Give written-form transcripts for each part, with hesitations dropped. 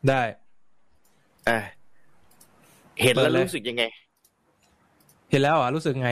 ได้เห็นแล้วรู้สึกยังไงเห็นแล้วรู้สึกไง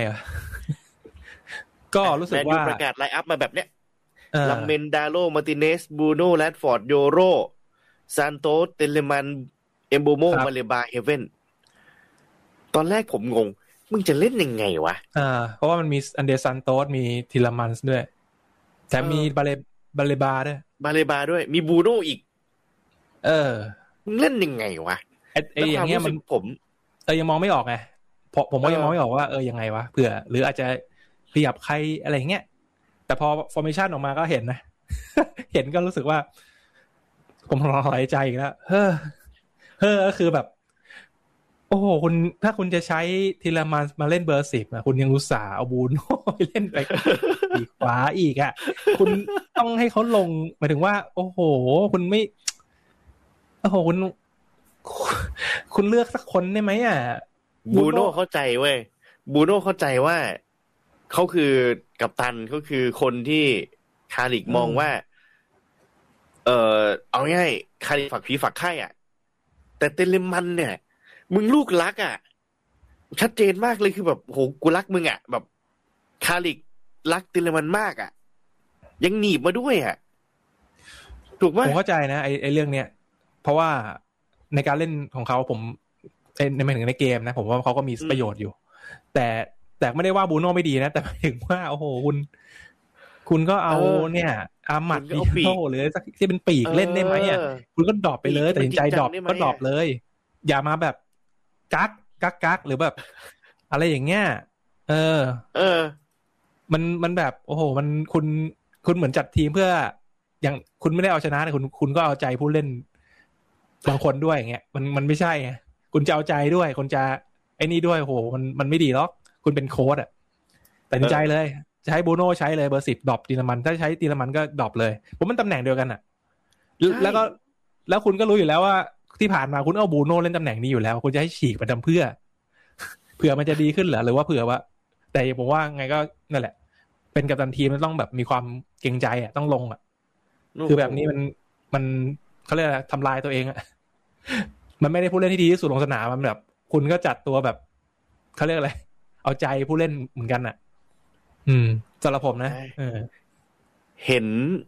ก็รู้สึกว่าประกาศไลน์อัพมาแบบเนี้ยลัมเมนดาโลมาร์ติเนสบรูโน่แรดฟอร์ดโยโรซานโตสเตเลมันเอมโบโมมาเลบาเฮเว่นตอนแรกผมงงมึงจะเล่นยังไงวะเพราะว่ามันมีอันเดรซันโตสมีทิลามันส์ด้วยแต่มีบาเลบาด้วยมีบรูโน่อีกมึงเล่นยังไงวะอย่างเงี้ยมันผมยังมองไม่ออกไงผมก็ยังมองไม่ออกว่ายังไงวะเผื่อหรืออาจจะขยับใครอะไรเงี้ยแต่พอฟอร์เมชันออกมาก็เห็นนะ เห็นก็รู้สึกว่าผมรอหายใจอีกแล้วก็คือแบบโอ้โหคุณถ้าคุณจะใช้ทีละมาเล่นเบอร์10นะคุณยังอุตส่าห์เอาบูโน่เล่นไปอีกขวาอีกคุณต้องให้เขาลงหมายถึงว่าโอ้โหคุณไม่โอ้โหคุณเลือกสักคนได้ไหมบูโน่เข้าใจเว้ยบูโน่เข้าใจว่าเขาคือกัปตันเขาคือคนที่คาริกมองว่าเอาง่ายคาริกฝักผีฝักไข่แต่เตเลมันเนี่ยมึงลูกรักชัดเจนมากเลยคือแบบโหกูรักมึงแบบคาริกรักเตเลมันมากยังหนีบมาด้วยถูกไหมผมเข้าใจนะไอเรื่องเนี้ยเพราะว่าในการเล่นของเขาผมในหมายถึงในเกมนะผมว่าเขาก็มีประโยชน์อยู่แต่ไม่ได้ว่าบูโน่ไม่ดีนะแต่หมายถึงว่าโอ้โหคุณก็เอาเนี่ยอามัดดิโต้หรือสักที่เป็นปีกเล่นได้ไหมคุณก็ดรอปไปเลยตัดสินใจดรอปก็ดรอปเลยอย่ามาแบบกักหรือแบบอะไรอย่างเงี้ยมันแบบโอ้โหมันคุณเหมือนจัดทีมเพื่ออย่างคุณไม่ได้เอาชนะแต่คุณก็เอาใจผู้เล่นบางคนด้วยอย่างเงี้ยมันไม่ใช่ไงคุณจะเอาใจด้วยคุณจะไอ้นี่ด้วยโหมันไม่ดีหรอกคุณเป็นโค้ชตัดสินใจเลยจะให้บูโน่ใช้เลยเบอร์10ดรอปตีละมันถ้าใช้ตีละมันก็ดรอปเลยผมมันตำแหน่งเดียวกันแล้วคุณก็รู้อยู่แล้วว่าที่ผ่านมาคุณเอาบูโน่เล่นตำแหน่งนี้อยู่แล้วคุณจะให้ฉีกไปทำเผื่อมันจะดีขึ้นเหรอหรือว่าเผื่อว่าแต่ผมว่าไงก็นั่นแหละเป็นกัปตันทีมมันต้องแบบมีความเกรงใจต้องลงคือแบบนี้มันเขาเรียกอะไรทำลายตัวเองมันไม่ได้ผู้เล่นที่ดีที่สุดลงสนามมันแบบคุณก็จัดตัวแบบเขาเรียกอะไรเอาใจผู้เล่นเหมือนกันสำหรับผมนะเห็น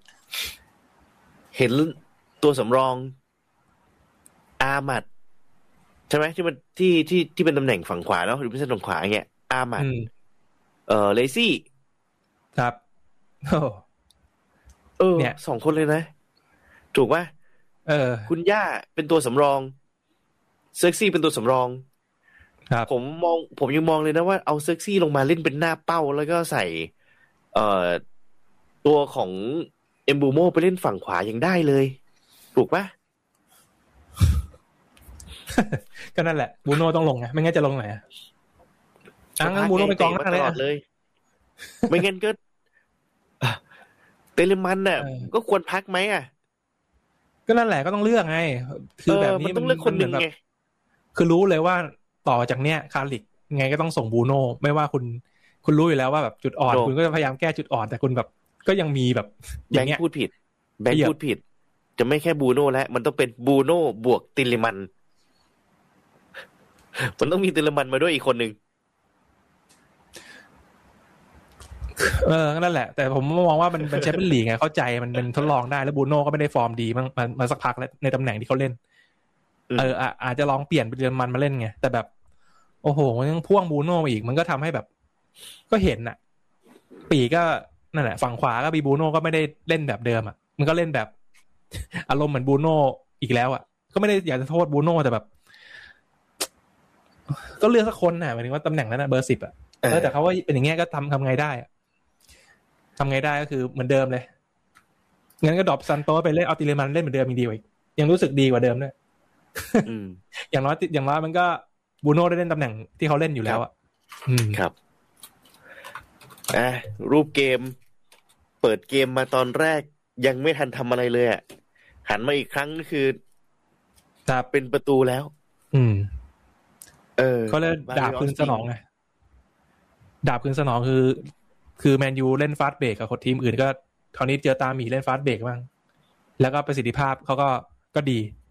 ตัวสำรองอามัดใช่ไหมที่มันที่เป็นตำแหน่งฝั่งขวาแล้วหรือเป็นฝั่งขวาเงี้ยอามัดเลซี่ครับเนี่ย2คนเลยนะถูกป่ะคุณย่าเป็นตัวสำรองเซ็กซี่เป็นตัวสำรองผมยังมองเลยนะว่าเอาเซ็กซี่ลงมาเล่นเป็นหน้าเป้าแล้วก็ใส่ตัวของเอมบูโมไปเล่นฝั่งขวายังได้เลยถูกป่ะก็นั่นแหละบูโน่ต้องลงไงไม่งั้นจะลงไหนงั้นบูโน่เป็นกองหน้าเลยไม่งั้นก็เตเลมันก็ควรพักไหมก็นั่นแหละก็ต้องเลือกไงคือแบบนี้มันต้องเลือกคนนึงไงคือรู้เลยว่าต่อจากเนี้ยคาริกไงก็ต้องส่งบูโน่ไม่ว่าคุณรู้อยู่แล้วว่าแบบจุดอ่อนคุณก็จะพยายามแก้จุดอ่อนแต่คุณแบบก็ยังมีแบบอย่างเงี้ยแบงค์พูดผิดจะไม่แค่บูโน่แล้วมันต้องเป็นบูโน่บวกติลิมันมันต้องมีติลิมันมาด้วยอีกคนนึงนั่นแหละแต่ผมมองว่ามันเป็นแชมเปี้ยนลีกไงเข้าใจมันเป็นทดลองได้แล้วบูโน่ก็ไม่ได้ฟอร์มดีมาสักพักแล้วในตำแหน่งที่เขาเล่นอาจจะลองเปลี่ยนเป็นเดือนมันมาเล่นไงแต่แบบโอ้โหยังพ่วงบูโน่มาอีกมันก็ทำให้แบบก็เห็นปีก็นั่นแหละฝั่งขวาก็มีบูโน่ก็ไม่ได้เล่นแบบเดิมมันก็เล่นแบบอารมณ์เหมือนบูโน่อีกแล้วก็ไม่ได้อยากจะโทษบูโน่แต่แบบก็เลือกสักคนหมายถึงว่าตำแหน่งนั้นเบอร์10แต่เขาว่าเป็นอย่างเงี้ยก็ทำไงได้ก็คือเหมือนเดิมเลยงั้นก็ดรอปซันโตไปเล่นเอาติเลมันเล่นเหมือนเดิมดีกว่ายังรู้สึกดีกว่าเดิมด้วยอย่างน้อยมันก็บูโน่ได้เล่นตำแหน่งที่เขาเล่นอยู่แล้วครับรูปเกมเปิดเกมมาตอนแรกยังไม่ทันทำอะไรเลยหันมาอีกครั้งคือเป็นประตูแล้วเขาเลยดาบคืนสนองไงดาบคืนสนองคือแมนยูเล่นฟาสต์เบรกกับคนทีมอื่นก็คราวนี้เจอตาหมีเล่นฟาสต์เบรกบ้างแล้วก็ประสิทธิภาพเขาก็ดี